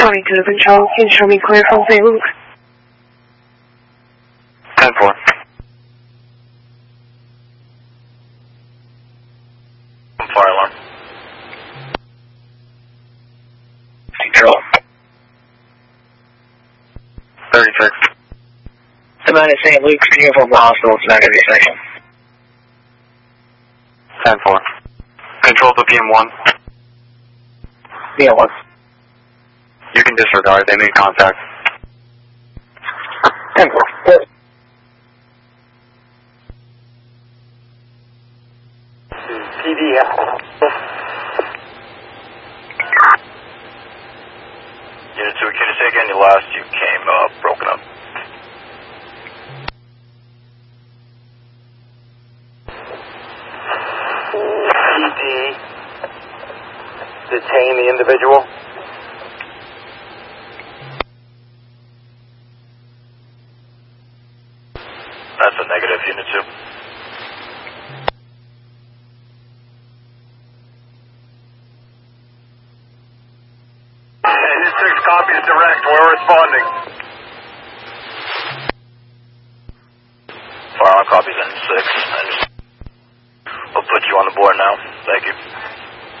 Responding to the control, can you show me clear from St. Luke? 10-4. Fire alarm. Control. 36. Somebody at St. Luke's Uniform Hospital, it's not going to be a second. 10-4. Control to PM1. PM1. You can disregard, they made contact. 10-4. PD. Unit 2, can you say again your last? You came broken up. PD. Detain the individual. That's a negative, Unit 2. Unit 6 copies direct. We're responding. Fire on copies in 6. We'll put you on the board now. Thank you.